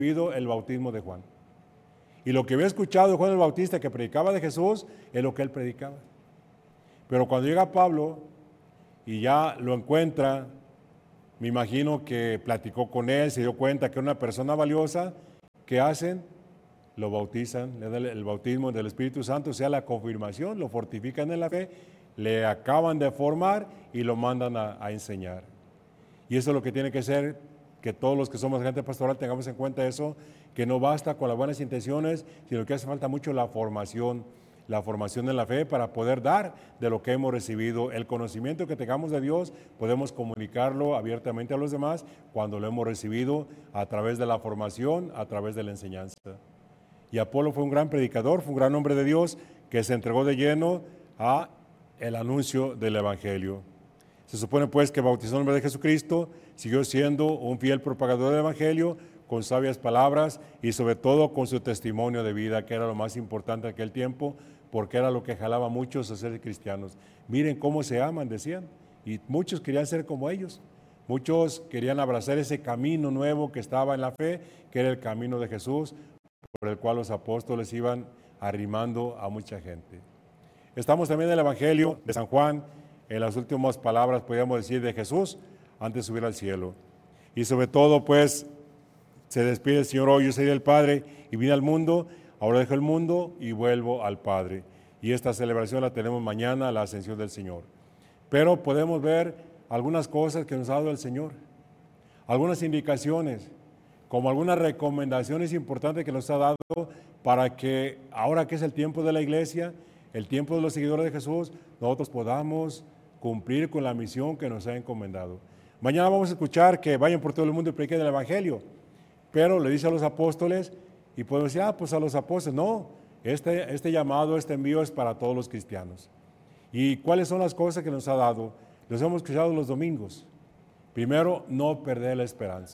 el bautismo de Juan. Y lo que había escuchado de Juan el Bautista que predicaba de Jesús es lo que él predicaba. Pero cuando llega Pablo y ya lo encuentra, me imagino que platicó con él, se dio cuenta que era una persona valiosa. ¿Qué hacen? Lo bautizan, le dan el bautismo del Espíritu Santo, o sea, la confirmación, lo fortifican en la fe, le acaban de formar y lo mandan a enseñar. Y eso es lo que tiene que ser, que todos los que somos gente pastoral tengamos en cuenta eso, que no basta con las buenas intenciones, sino que hace falta mucho la formación en la fe para poder dar de lo que hemos recibido. El conocimiento que tengamos de Dios podemos comunicarlo abiertamente a los demás cuando lo hemos recibido a través de la formación, a través de la enseñanza. Y Apolo fue un gran predicador, fue un gran hombre de Dios que se entregó de lleno a el anuncio del Evangelio. Se supone pues que bautizó en el nombre de Jesucristo, siguió siendo un fiel propagador del Evangelio, con sabias palabras y sobre todo con su testimonio de vida, que era lo más importante en aquel tiempo, porque era lo que jalaba a muchos a ser cristianos. Miren cómo se aman, decían, y muchos querían ser como ellos. Muchos querían abrazar ese camino nuevo que estaba en la fe, que era el camino de Jesús, por el cual los apóstoles iban arrimando a mucha gente. Estamos también en el Evangelio de San Juan, en las últimas palabras, podríamos decir, de Jesús antes de subir al cielo. Y sobre todo, pues, se despide el Señor hoy: yo soy del Padre y vine al mundo, ahora dejo el mundo y vuelvo al Padre. Y esta celebración la tenemos mañana, la ascensión del Señor. Pero podemos ver algunas cosas que nos ha dado el Señor, algunas indicaciones, como algunas recomendaciones importantes que nos ha dado para que ahora que es el tiempo de la iglesia, el tiempo de los seguidores de Jesús, nosotros podamos cumplir con la misión que nos ha encomendado. Mañana vamos a escuchar que vayan por todo el mundo y prediquen el Evangelio, pero le dice a los apóstoles, y podemos decir, pues a los apóstoles, no, este llamado, este envío es para todos los cristianos. ¿Y cuáles son las cosas que nos ha dado? Los hemos escuchado los domingos. Primero, no perder la esperanza,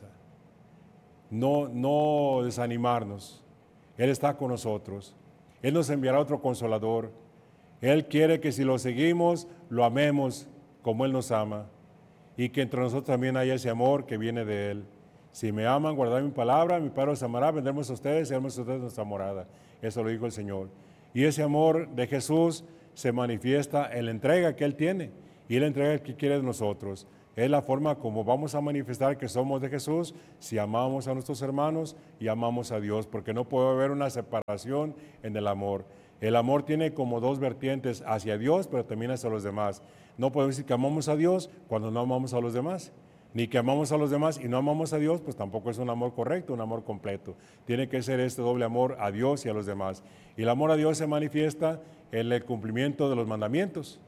no desanimarnos. Él está con nosotros, Él nos enviará otro consolador. Él quiere que si lo seguimos, lo amemos como Él nos ama, y que entre nosotros también haya ese amor que viene de Él. Si me aman, guardad mi palabra, mi Padre os amará, vendremos a ustedes y haremos a ustedes nuestra morada. Eso lo dijo el Señor. Y ese amor de Jesús se manifiesta en la entrega que Él tiene y la entrega que quiere de nosotros. Es la forma como vamos a manifestar que somos de Jesús si amamos a nuestros hermanos y amamos a Dios, porque no puede haber una separación en el amor. El amor tiene como dos vertientes, hacia Dios, pero también hacia los demás. No podemos decir que amamos a Dios cuando no amamos a los demás, ni que amamos a los demás y no amamos a Dios, pues tampoco es un amor correcto, un amor completo. Tiene que ser este doble amor a Dios y a los demás. Y el amor a Dios se manifiesta en el cumplimiento de los mandamientos.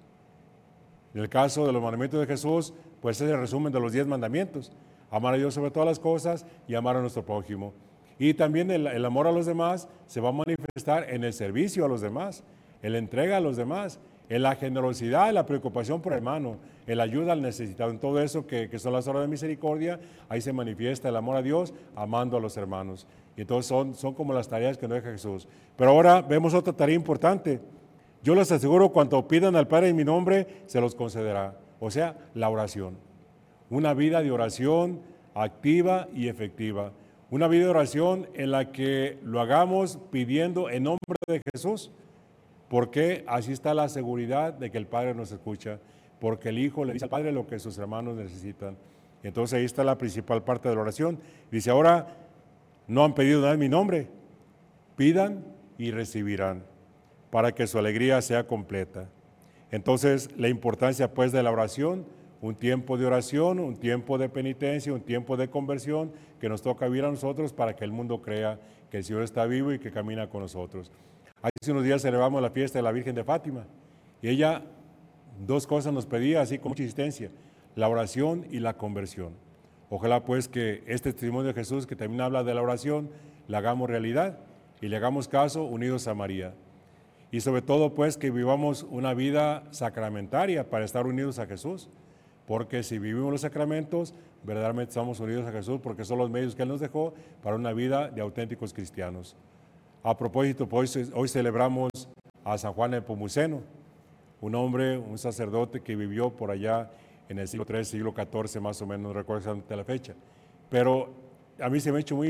En el caso de los mandamientos de Jesús, pues es el resumen de los 10 mandamientos. Amar a Dios sobre todas las cosas y amar a nuestro prójimo. Y también el amor a los demás se va a manifestar en el servicio a los demás, en la entrega a los demás, en la generosidad, en la preocupación por el hermano, en la ayuda al necesitado, en todo eso que son las obras de misericordia. Ahí se manifiesta el amor a Dios, amando a los hermanos. Y entonces son como las tareas que nos deja Jesús. Pero ahora vemos otra tarea importante. Yo les aseguro, cuanto pidan al Padre en mi nombre, se los concederá. O sea, la oración. Una vida de oración activa y efectiva. Una vida de oración en la que lo hagamos pidiendo en nombre de Jesús, porque así está la seguridad de que el Padre nos escucha, porque el Hijo le dice al Padre lo que sus hermanos necesitan. Entonces ahí está la principal parte de la oración. Dice, ahora no han pedido nada en mi nombre, pidan y recibirán, para que su alegría sea completa. Entonces la importancia pues de la oración, un tiempo de oración, un tiempo de penitencia, un tiempo de conversión que nos toca vivir a nosotros para que el mundo crea que el Señor está vivo y que camina con nosotros. Hace unos días celebramos la fiesta de la Virgen de Fátima y ella dos cosas nos pedía así con mucha insistencia, la oración y la conversión. Ojalá pues que este testimonio de Jesús que también habla de la oración, la hagamos realidad y le hagamos caso unidos a María. Y sobre todo pues que vivamos una vida sacramentaria para estar unidos a Jesús, porque si vivimos los sacramentos, verdaderamente estamos unidos a Jesús, porque son los medios que Él nos dejó para una vida de auténticos cristianos. A propósito, pues, hoy celebramos a San Juan Nepomuceno, un hombre, un sacerdote que vivió por allá en el siglo III, siglo XIV más o menos, no recuerdo exactamente la fecha, pero a mí se me ha hecho muy